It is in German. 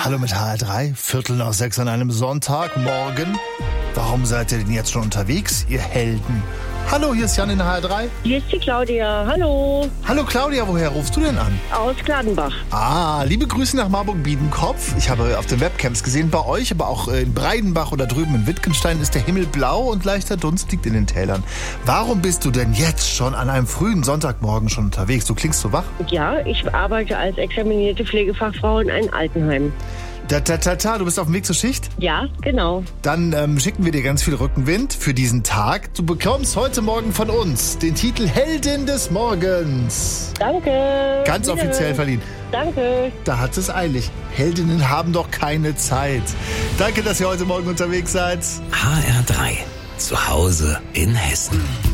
Hallo mit HR3, 5:45 an einem Sonntagmorgen. Warum seid ihr denn jetzt schon unterwegs, ihr Helden? Hallo, hier ist Jan in HR3. Hier ist die Claudia. Hallo. Hallo Claudia, woher rufst du denn an? Aus Gladenbach. Liebe Grüße nach Marburg-Biedenkopf. Ich habe auf den Webcams gesehen, bei euch, aber auch in Breidenbach oder drüben in Wittgenstein ist der Himmel blau und leichter Dunst liegt in den Tälern. Warum bist du denn jetzt schon an einem frühen Sonntagmorgen schon unterwegs? Du klingst so wach. Ja, ich arbeite als examinierte Pflegefachfrau in einem Altenheim. Du bist auf dem Weg zur Schicht? Ja, genau. Dann schicken wir dir ganz viel Rückenwind für diesen Tag. Du bekommst heute Morgen von uns den Titel Heldin des Morgens. Danke. Ganz offiziell verliehen. Danke. Da hat es eilig. Heldinnen haben doch keine Zeit. Danke, dass ihr heute Morgen unterwegs seid. HR3. Zu Hause in Hessen.